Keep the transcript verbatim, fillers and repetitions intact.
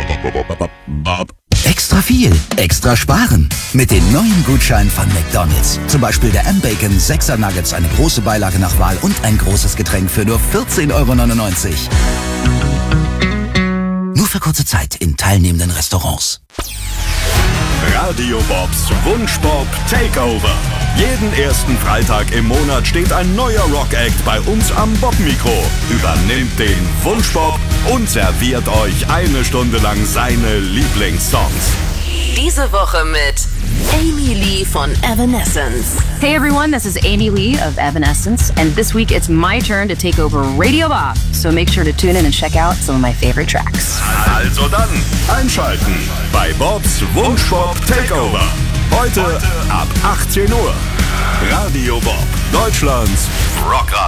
Extra viel, extra sparen. Mit den neuen Gutscheinen von McDonald's. Zum Beispiel der M-Bacon sechser Nuggets, eine große Beilage nach Wahl und ein großes Getränk für nur vierzehn Euro neunundneunzig. Nur für kurze Zeit in teilnehmenden Restaurants. Radio Bobs Wunschbob Takeover. Jeden ersten Freitag im Monat steht ein neuer Rock-Act bei uns am Bob-Mikro, übernimmt den Wunschbob und serviert euch eine Stunde lang seine Lieblingssongs. Diese Woche mit Amy Lee von Evanescence. Hey everyone, this is Amy Lee of Evanescence, and this week it's my turn to take over Radio Bob. So make sure to tune in and check out some of my favorite tracks. Also dann, einschalten bei Bobs Wunschbob Takeover. Heute ab achtzehn Uhr. Radio Bob, Deutschlands Rockradio.